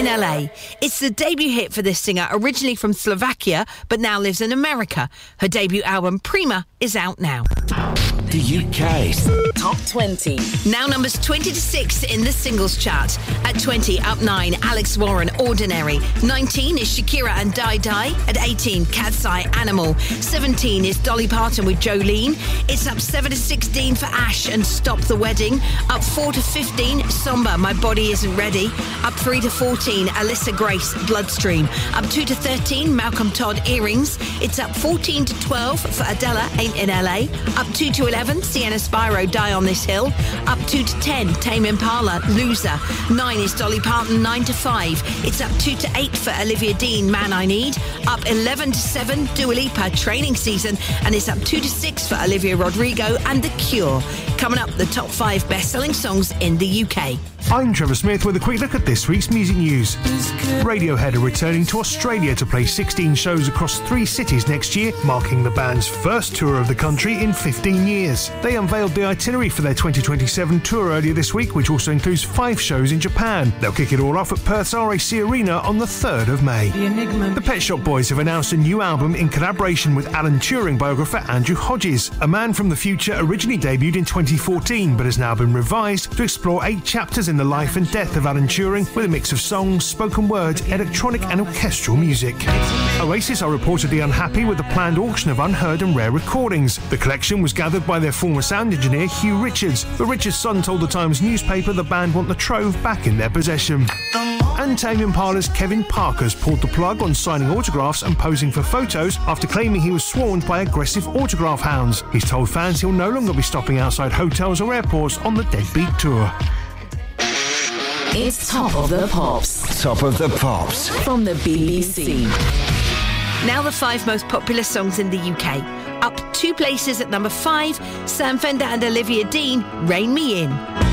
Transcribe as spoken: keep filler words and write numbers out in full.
L A. It's the debut hit for this singer, originally from Slovakia, but now lives in America. Her debut album, Prima, is out now. The U K Top twenty. Now numbers twenty to six in the singles chart. At twenty, up nine, Alex Warren, Ordinary. nineteen is Shakira and Die Die. At eighteen, Cat's Eye, Animal. seventeen is Dolly Parton with Jolene. It's up seven to sixteen for Ash and Stop the Wedding. Up four to fifteen, Somber, My Body Isn't Ready. Up three to fourteen, Alyssa Grace, Bloodstream. Up two to thirteen, Malcolm Todd, Earrings. It's up fourteen to twelve for Adela, Ain't in L A. Up two to eleven, Sienna Spyro, Die on This Hill. Up two to ten, Tame Impala, Loser. nine is Dolly Parton, nine to five. It's up two to eight for Olivia Dean, Man I Need. Up eleven to seven, Dua Lipa, Training Season. And it's up two to six for Olivia Rodrigo and The Cure. Coming up, the top five best-selling songs in the U K. I'm Trevor Smith with a quick look at this week's music news. Radiohead are returning to Australia to play sixteen shows across three cities next year, marking the band's first tour of the country in fifteen years. They unveiled the itinerary for their twenty twenty-seven tour earlier this week, which also includes five shows in Japan. They'll kick it all off at Perth's R A C Arena on the third of May. The Pet Shop Boys have announced a new album in collaboration with Alan Turing biographer Andrew Hodges. A Man from the Future originally debuted in twenty fourteen, but has now been revised to explore eight chapters in the life and death of Alan Turing, with a mix of songs, spoken word, electronic and orchestral music. Oasis are reportedly unhappy with the planned auction of unheard and rare recordings. The collection was gathered by their former sound engineer Hugh Richards, but Richards' son told the Times newspaper the band want the trove back in their possession. And Tame Impala's Kevin Parker's pulled the plug on signing autographs and posing for photos after claiming he was swarmed by aggressive autograph hounds. He's told fans he'll no longer be stopping outside hotels or airports on the Deadbeat tour. It's Top of the Pops. Top of the Pops. From the B B C. Now the five most popular songs in the U K. Up two places at number five, Sam Fender and Olivia Dean, Rein Me In.